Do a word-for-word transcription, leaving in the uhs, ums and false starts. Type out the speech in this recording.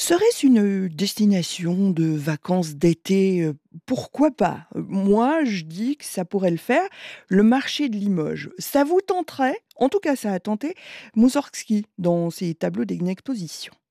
Serait-ce une destination de vacances d'été? Heu, pourquoi pas? Heu, moi, je dis que ça pourrait le faire, le marché de Limoges. Ça vous tenterait? En tout cas, ça a tenté Moussorgsky dans ses tableaux d'exposition.